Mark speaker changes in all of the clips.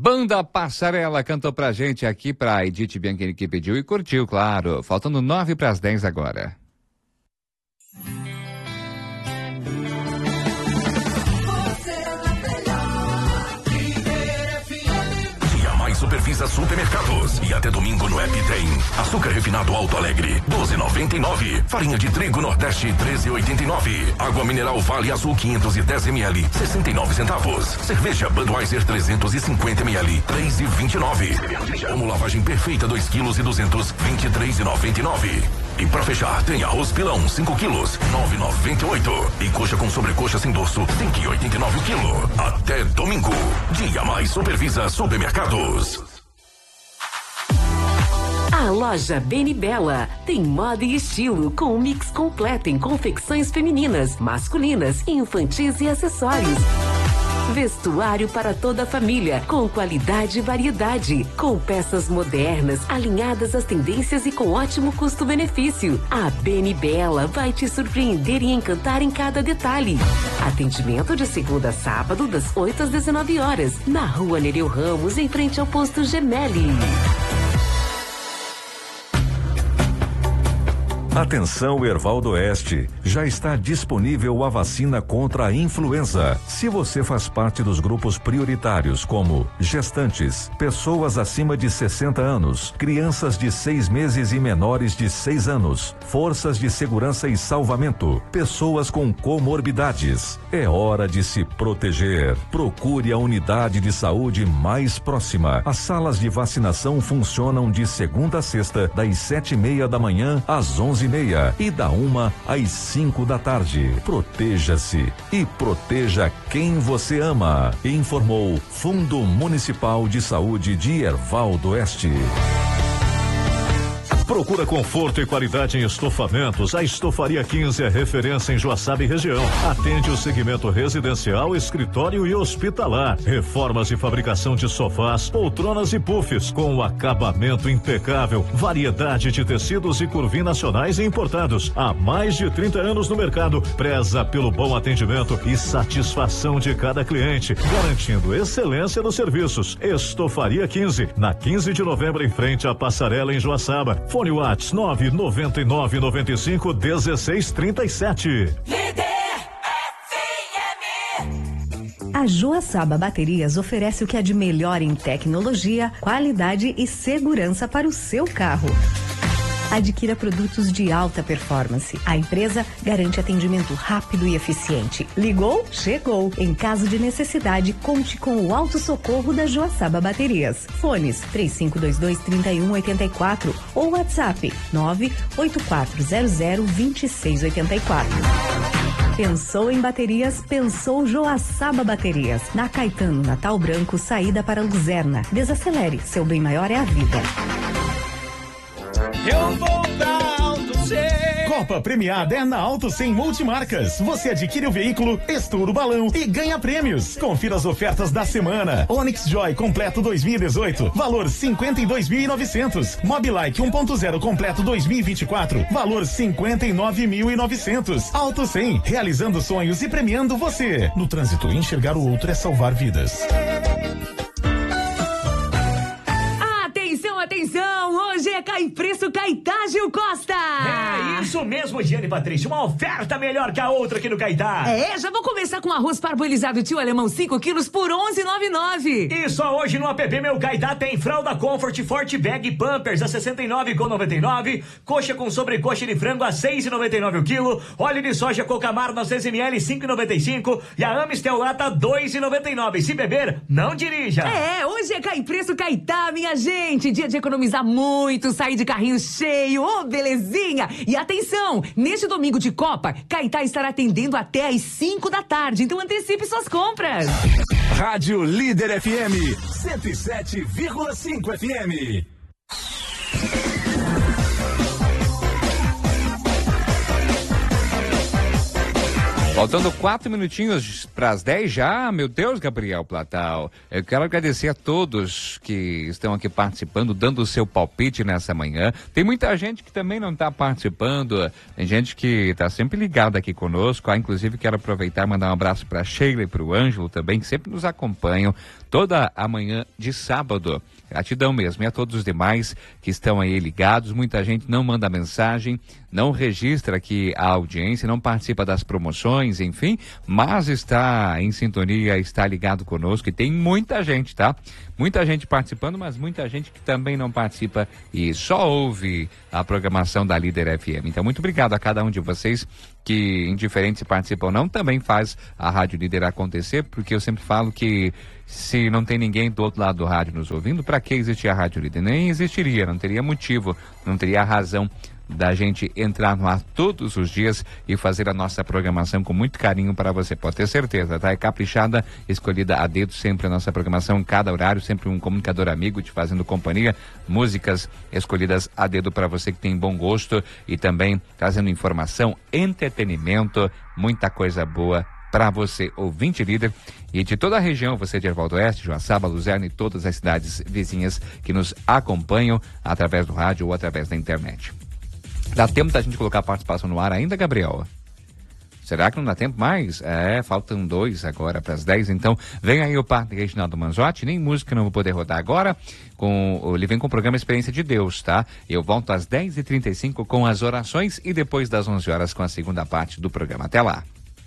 Speaker 1: Banda Passarela cantou pra gente aqui, pra Edith Bianchini, que pediu e curtiu, claro. Faltando 9:10 agora.
Speaker 2: Supervisa Supermercados. E até domingo no app tem açúcar refinado Alto Alegre, 12,99. Farinha de trigo Nordeste, 13,89. Água mineral Vale Azul 510 ml, 69 centavos. Cerveja Budweiser 350 ml, 3,29. Como lavagem perfeita 2 kg e 200, 23,99. E pra fechar, tem arroz pilão 5 quilos, 9,98. E coxa com sobrecoxa sem dorso, 5,89 o quilo. Até domingo. Dia Mais Supervisa Supermercados.
Speaker 3: A loja Beni Bella tem moda e estilo com um mix completo em confecções femininas, masculinas, infantis e acessórios. Vestuário para toda a família, com qualidade e variedade, com peças modernas, alinhadas às tendências e com ótimo custo-benefício. A Beni Bella vai te surpreender e encantar em cada detalhe. Atendimento de segunda a sábado, das 8 às 19 horas, na Rua Nereu Ramos, em frente ao posto Gemelli.
Speaker 4: Atenção, Erval do Oeste, já está disponível a vacina contra a influenza. Se você faz parte dos grupos prioritários, como gestantes, pessoas acima de 60 anos, crianças de 6 meses e menores de 6 anos, forças de segurança e salvamento, pessoas com comorbidades, é hora de se proteger. Procure a unidade de saúde mais próxima. As salas de vacinação funcionam de segunda a sexta, das 7:30 da manhã às 11:30 e da 1 às 5 da tarde. Proteja-se e proteja quem você ama. Informou Fundo Municipal de Saúde de Erval do Oeste.
Speaker 5: Procura conforto e qualidade em estofamentos. A Estofaria 15 é referência em Joaçaba e região. Atende o segmento residencial, escritório e hospitalar. Reformas e fabricação de sofás, poltronas e puffs com acabamento impecável. Variedade de tecidos e curvim nacionais e importados. Há mais de 30 anos no mercado. Preza pelo bom atendimento e satisfação de cada cliente, garantindo excelência nos serviços. Estofaria 15, na 15 de novembro, em frente à Passarela, em Joaçaba. Fone Whats 999951637.
Speaker 6: A Joaçaba Baterias oferece o que há de melhor em tecnologia, qualidade e segurança para o seu carro. Adquira produtos de alta performance. A empresa garante atendimento rápido e eficiente. Ligou? Chegou. Em caso de necessidade, conte com o auto-socorro da Joaçaba Baterias. Fones 3522-3184 ou WhatsApp 984002684. Pensou em baterias? Pensou Joaçaba Baterias. Na Caetano Natal Branco, saída para Luzerna. Desacelere, seu bem maior é a vida.
Speaker 7: Eu vou pra Auto 100. Copa premiada é na Auto 100 Multimarcas. Você adquire o veículo, estoura o balão e ganha prêmios. Confira as ofertas da semana. Onix Joy completo 2018, valor 52.900. Mobilike 1.0 completo 2024, valor 59.900. Auto 100, realizando sonhos e premiando você. No trânsito, enxergar o outro é salvar vidas.
Speaker 8: Atenção, hoje é Cai Preço Caetá, Gil Costa.
Speaker 9: É isso mesmo, Giane e Patrícia, uma oferta melhor que a outra aqui no Caetá.
Speaker 8: Já vou começar com arroz parboilizado Tio Alemão 5 quilos por 11,99.
Speaker 9: E só hoje no app Meu Caetá tem fralda Comfort Forte Bag Pampers a 69,99, coxa com sobrecoxa de frango a 6,99 o quilo, óleo de soja Cocamar 900 ml 5,95 e a Amistel Lata 2,99. Se beber, não dirija.
Speaker 8: Hoje é Cai Preço Caetá, minha gente. Dia de economizar muito, sair de carrinho cheio, belezinha. E atenção, neste domingo de Copa, Caetá estará atendendo até às 5 da tarde, então antecipe suas compras.
Speaker 2: Rádio Líder FM 107,5 FM.
Speaker 1: Faltando 4 minutinhos para as 10 já, meu Deus, Gabriel Platal. Eu quero agradecer a todos que estão aqui participando, dando o seu palpite nessa manhã. Tem muita gente que também não está participando, tem gente que está sempre ligada aqui conosco. Inclusive quero aproveitar e mandar um abraço para Sheila e para o Ângelo também, que sempre nos acompanham toda a manhã de sábado. Gratidão mesmo, e a todos os demais que estão aí ligados. Muita gente não manda mensagem, não registra aqui a audiência, não participa das promoções, enfim, mas está em sintonia, está ligado conosco, e tem muita gente, tá? Muita gente participando, mas muita gente que também não participa e só ouve a programação da Líder FM. Então, muito obrigado a cada um de vocês que, indiferente se participam ou não, também faz a Rádio Líder acontecer, porque eu sempre falo que se não tem ninguém do outro lado do rádio nos ouvindo, para que existir a Rádio Líder? Nem existiria, não teria motivo, não teria razão da gente entrar no ar todos os dias e fazer a nossa programação com muito carinho para você, pode ter certeza, tá? É caprichada, escolhida a dedo sempre a nossa programação, em cada horário, sempre um comunicador amigo te fazendo companhia, músicas escolhidas a dedo para você que tem bom gosto e também trazendo informação, entretenimento, muita coisa boa para você, ouvinte líder, e de toda a região, você de Ervaldo Oeste, Joaçaba, Luzerna e todas as cidades vizinhas que nos acompanham através do rádio ou através da internet. Dá tempo da gente colocar a participação no ar ainda, Gabriel? Será que não dá tempo mais? Faltam 2 agora para as 10, então vem aí o Padre Reginaldo Manzotti, nem música não vou poder rodar agora, ele vem com o programa Experiência de Deus, tá? Eu volto às 10h35 com as orações e depois das 11 horas com a segunda parte do programa. Até lá!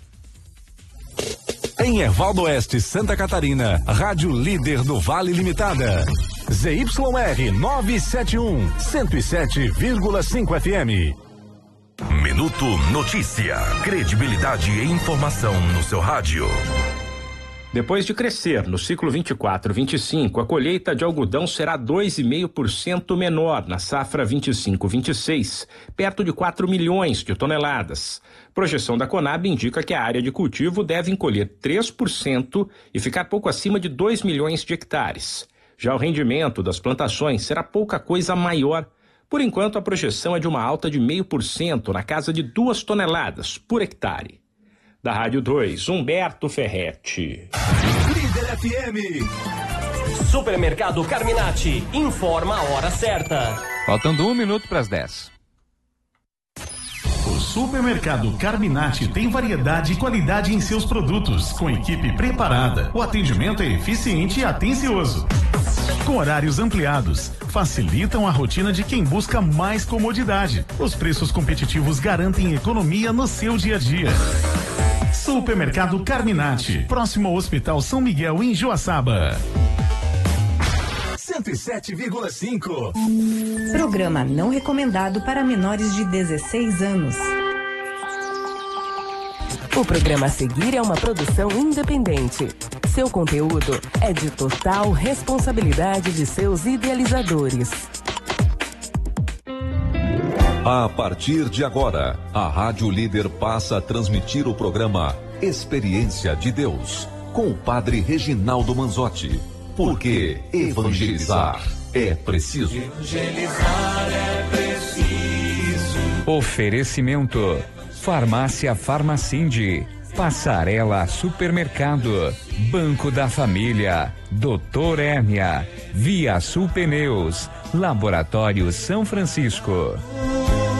Speaker 10: Em Ervaldo Oeste, Santa Catarina, Rádio Líder do Vale Limitada. ZYR 971, 107,5 FM.
Speaker 2: Minuto Notícia. Credibilidade e informação no seu rádio.
Speaker 11: Depois de crescer no ciclo 24-25, a colheita de algodão será 2,5% menor na safra 25-26, perto de 4 milhões de toneladas. Projeção da Conab indica que a área de cultivo deve encolher 3% e ficar pouco acima de 2 milhões de hectares. Já o rendimento das plantações será pouca coisa maior. Por enquanto, a projeção é de uma alta de 0,5% na casa de 2 toneladas por hectare. Da Rádio 2, Humberto Ferretti.
Speaker 10: Líder FM.
Speaker 12: Supermercado Carminati, informa a hora certa.
Speaker 1: Faltando 1 minuto para as 10.
Speaker 7: O Supermercado Carminati tem variedade e qualidade em seus produtos, com equipe preparada. O atendimento é eficiente e atencioso. Com horários ampliados, facilitam a rotina de quem busca mais comodidade. Os preços competitivos garantem economia no seu dia a dia. Supermercado Carminati, próximo ao Hospital São Miguel, em Joaçaba.
Speaker 10: 107,5.
Speaker 6: Programa não recomendado para menores de 16 anos.
Speaker 3: O programa a seguir é uma produção independente. Seu conteúdo é de total responsabilidade de seus idealizadores.
Speaker 4: A partir de agora, a Rádio Líder passa a transmitir o programa Experiência de Deus, com o Padre Reginaldo Manzotti. Porque evangelizar é preciso.
Speaker 13: Evangelizar é preciso.
Speaker 1: Oferecimento: Farmácia Farmacinde, Passarela Supermercado, Banco da Família, Doutor Hérnia, Via Sul Pneus, Laboratório São Francisco.